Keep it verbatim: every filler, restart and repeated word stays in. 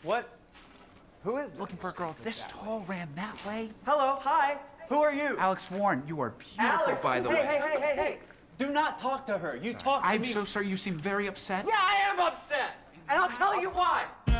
What? Who is this? Looking for a girl this tall ran that way? Hello, hi. Who are you? Alex Warren, you are beautiful, Alex, by the hey, way. Hey, hey, hey, hey. Do not talk to her. You talk to I'm me. so sorry. You seem very upset. Yeah, I am upset. And I'll tell you why.